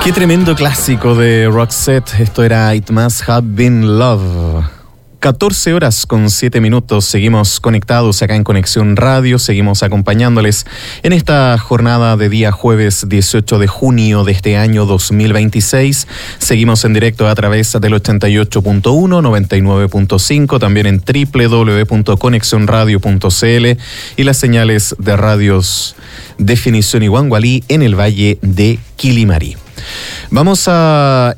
Qué tremendo clásico de Roxette. Esto era It Must Have Been Love. 14 horas con 7 minutos. Seguimos conectados acá en Conexión Radio. Seguimos acompañándoles en esta jornada de día jueves 18 de junio de este año 2026. Seguimos en directo a través del 88.1, 99.5, también en www.conexionradio.cl y las señales de radios Definición Iguangualí en el Valle de Quilimarí. Vamos a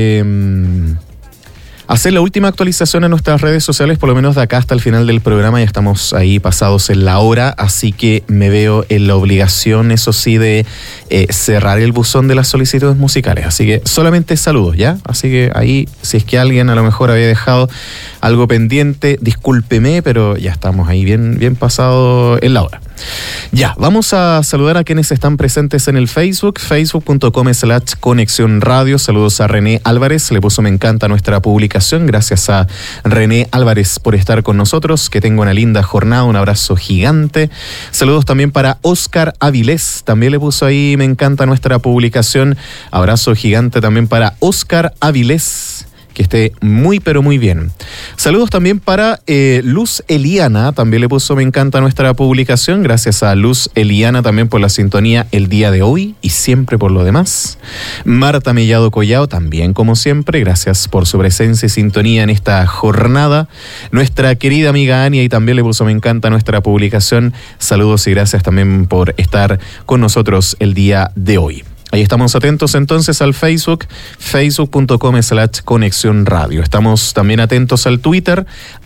hacer la última actualización en nuestras redes sociales, por lo menos de acá hasta el final del programa. Ya estamos ahí pasados en la hora, así que me veo en la obligación, eso sí, de cerrar el buzón de las solicitudes musicales. Así que solamente saludos, ¿ya? Así que ahí, si es que alguien a lo mejor había dejado algo pendiente, discúlpeme, pero ya estamos ahí bien pasado en la hora. Ya, vamos a saludar a quienes están presentes en el Facebook, facebook.com/Conexión Radio. Saludos a René Álvarez, le puso me encanta nuestra publicación. Gracias a René Álvarez por estar con nosotros. Que tenga una linda jornada, un abrazo gigante. Saludos también para Oscar Avilés, también le puso ahí me encanta nuestra publicación. Abrazo gigante también para Oscar Avilés. Que esté muy pero muy bien. Saludos también para Luz Eliana, también le puso me encanta nuestra publicación. Gracias a Luz Eliana también por la sintonía el día de hoy y siempre por lo demás. Marta Mellado Collao también como siempre, gracias por su presencia y sintonía en esta jornada. Nuestra querida amiga Ania y también le puso me encanta nuestra publicación. Saludos y gracias también por estar con nosotros el día de hoy. Ahí estamos atentos entonces al Facebook, facebook.com/Conexión Radio. Estamos también atentos al Twitter,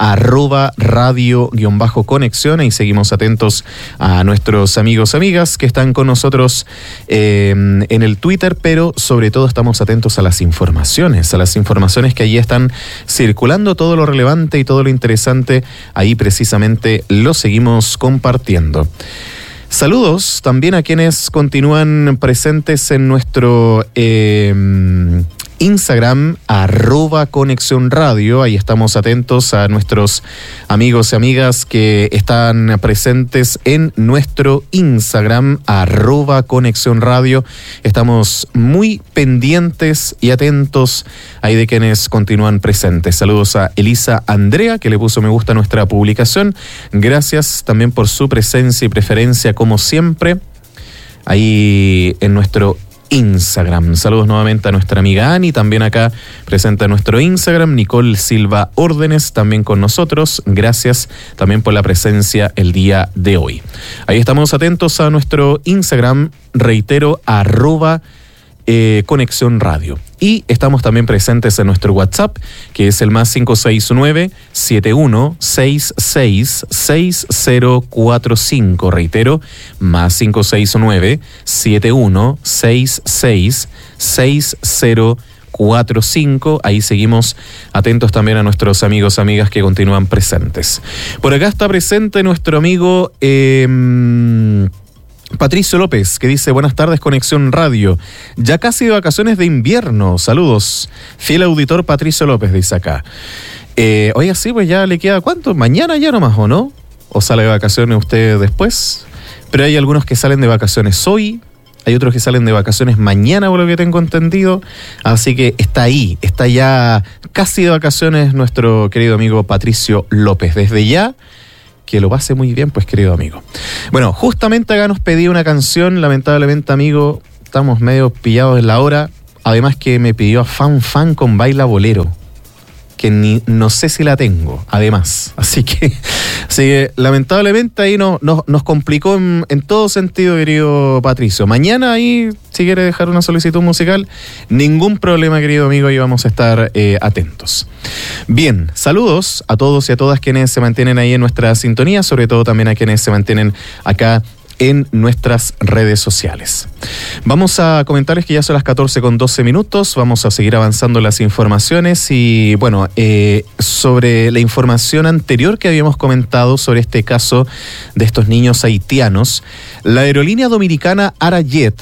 @radio_conexión. Y seguimos atentos a nuestros amigos y amigas que están con nosotros en el Twitter, pero sobre todo estamos atentos a las informaciones que allí están circulando, todo lo relevante y todo lo interesante. Ahí precisamente lo seguimos compartiendo. Saludos también a quienes continúan presentes en nuestro Instagram, @Conexión Radio. Ahí estamos atentos a nuestros amigos y amigas que están presentes en nuestro Instagram, @Conexión Radio. Estamos muy pendientes y atentos ahí de quienes continúan presentes. Saludos a Elisa Andrea, que le puso me gusta a nuestra publicación. Gracias también por su presencia y preferencia, como siempre, ahí en nuestro Instagram. Saludos nuevamente a nuestra amiga Ani, también acá presente en nuestro Instagram. Nicole Silva Órdenes, también con nosotros. Gracias también por la presencia el día de hoy. Ahí estamos atentos a nuestro Instagram, reitero, @Conexión Radio. Y estamos también presentes en nuestro WhatsApp, que es el +569-7166-6045. Reitero, +569-7166-6045. Ahí seguimos atentos también a nuestros amigos, amigas que continúan presentes. Por acá está presente nuestro amigo Patricio López, que dice buenas tardes Conexión Radio, ya casi de vacaciones de invierno, saludos, fiel auditor Patricio López, dice acá. Oiga, sí, pues ya le queda ¿cuánto? Mañana ya nomás, ¿o no? ¿O sale de vacaciones usted después? Pero hay algunos que salen de vacaciones hoy, hay otros que salen de vacaciones mañana, por lo que tengo entendido, así que está ahí, está ya casi de vacaciones nuestro querido amigo Patricio López, desde ya. Que lo pase muy bien, pues, querido amigo. Bueno, justamente acá nos pedí una canción, lamentablemente, amigo, estamos medio pillados en la hora. Además que me pidió a Fan con Baila Bolero, que no sé si la tengo, además. Así que lamentablemente ahí nos complicó en todo sentido, querido Patricio. Mañana ahí, si quiere dejar una solicitud musical, ningún problema, querido amigo, ahí vamos a estar atentos. Bien, saludos a todos y a todas quienes se mantienen ahí en nuestra sintonía, sobre todo también a quienes se mantienen acá en nuestras redes sociales. Vamos a comentarles que ya son las 14:12. Vamos a seguir avanzando las informaciones y bueno, sobre la información anterior que habíamos comentado sobre este caso de estos niños haitianos, la aerolínea dominicana Arajet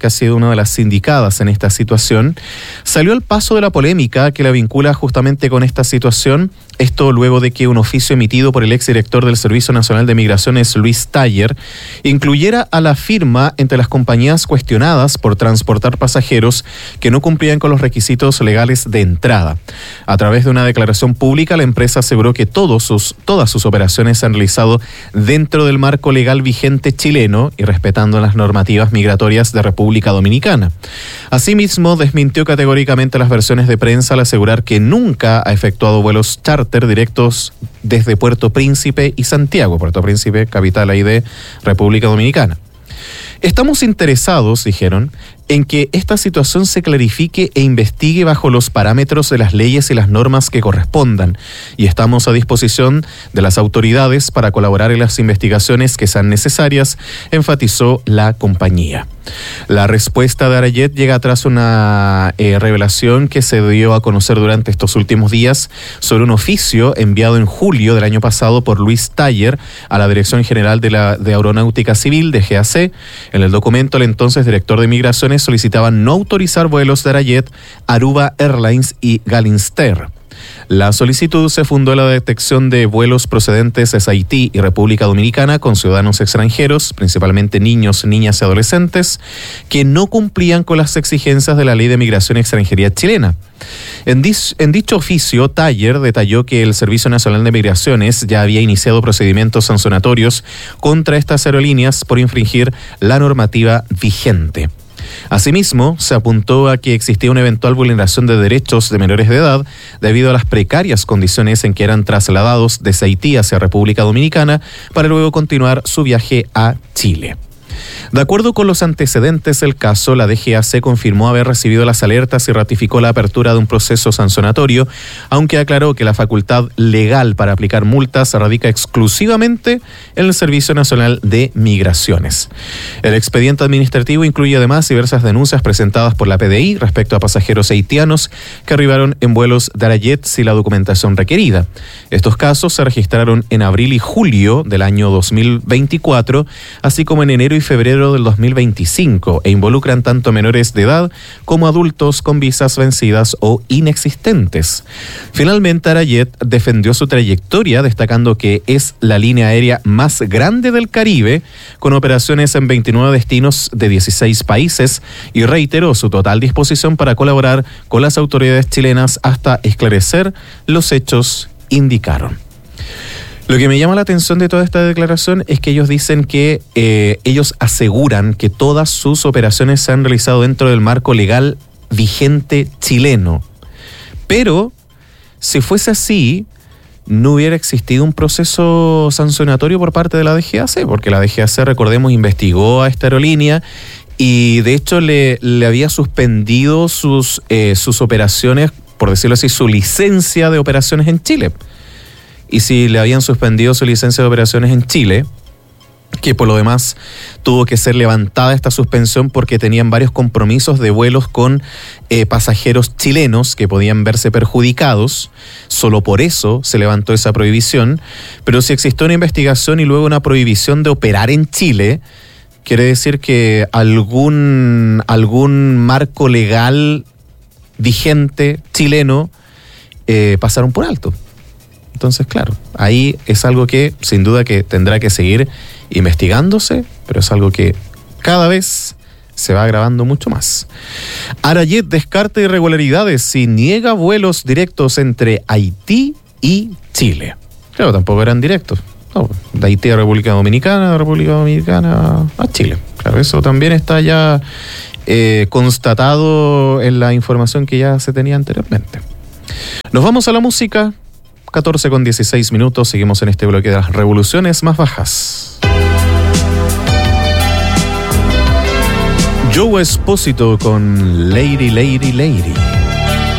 que ha sido una de las sindicadas en esta situación, salió al paso de la polémica que la vincula justamente con esta situación. Esto luego de que un oficio emitido por el exdirector del Servicio Nacional de Migraciones, Luis Taller, incluyera a la firma entre las compañías cuestionadas por transportar pasajeros que no cumplían con los requisitos legales de entrada. A través de una declaración pública, la empresa aseguró que todas sus operaciones se han realizado dentro del marco legal vigente chileno y respetando las normativas migratorias de República Dominicana. Asimismo, desmintió categóricamente las versiones de prensa al asegurar que nunca ha efectuado vuelos charter directos desde Puerto Príncipe y Santiago. Puerto Príncipe, capital ahí de República Dominicana. Estamos interesados, dijeron, en que esta situación se clarifique e investigue bajo los parámetros de las leyes y las normas que correspondan, y estamos a disposición de las autoridades para colaborar en las investigaciones que sean necesarias, enfatizó la compañía. La respuesta de Arayet llega tras una revelación que se dio a conocer durante estos últimos días sobre un oficio enviado en julio del año pasado por Luis Taller a la Dirección General de Aeronáutica Civil, DGAC. En el documento, el entonces director de Migraciones solicitaba no autorizar vuelos de Arayet, Aruba Airlines y Galinster. La solicitud se fundó en la detección de vuelos procedentes de Haití y República Dominicana con ciudadanos extranjeros, principalmente niños, niñas y adolescentes, que no cumplían con las exigencias de la Ley de Migración y Extranjería chilena. En dicho oficio, Taller detalló que el Servicio Nacional de Migraciones ya había iniciado procedimientos sancionatorios contra estas aerolíneas por infringir la normativa vigente. Asimismo, se apuntó a que existía una eventual vulneración de derechos de menores de edad debido a las precarias condiciones en que eran trasladados desde Haití hacia República Dominicana para luego continuar su viaje a Chile. De acuerdo con los antecedentes del caso, la DGAC confirmó haber recibido las alertas y ratificó la apertura de un proceso sancionatorio, aunque aclaró que la facultad legal para aplicar multas radica exclusivamente en el Servicio Nacional de Migraciones. El expediente administrativo incluye además diversas denuncias presentadas por la PDI respecto a pasajeros haitianos que arribaron en vuelos de Arayet sin la documentación requerida. Estos casos se registraron en abril y julio del año 2024, así como en enero y febrero del 2025, e involucran tanto menores de edad como adultos con visas vencidas o inexistentes. Finalmente, Arayet defendió su trayectoria, destacando que es la línea aérea más grande del Caribe, con operaciones en 29 destinos de 16 países, y reiteró su total disposición para colaborar con las autoridades chilenas hasta esclarecer los hechos, indicaron. Lo que me llama la atención de toda esta declaración es que ellos dicen que ellos aseguran que todas sus operaciones se han realizado dentro del marco legal vigente chileno. Pero, si fuese así, no hubiera existido un proceso sancionatorio por parte de la DGAC, porque la DGAC, recordemos, investigó a esta aerolínea y de hecho le había suspendido sus operaciones, por decirlo así, su licencia de operaciones en Chile. Y si le habían suspendido su licencia de operaciones en Chile, que por lo demás tuvo que ser levantada esta suspensión porque tenían varios compromisos de vuelos con pasajeros chilenos que podían verse perjudicados, solo por eso se levantó esa prohibición. Pero si existió una investigación y luego una prohibición de operar en Chile, quiere decir que algún marco legal vigente chileno pasaron por alto. Entonces, claro, ahí es algo que sin duda que tendrá que seguir investigándose, pero es algo que cada vez se va agravando mucho más. Arayet descarta irregularidades y niega vuelos directos entre Haití y Chile. Claro, tampoco eran directos. No, de Haití a República Dominicana, de República Dominicana a Chile. Claro, eso también está ya constatado en la información que ya se tenía anteriormente. Nos vamos a la música. 14:16, seguimos en este bloque de las revoluciones más bajas. Joe Espósito con Lady, Lady, Lady.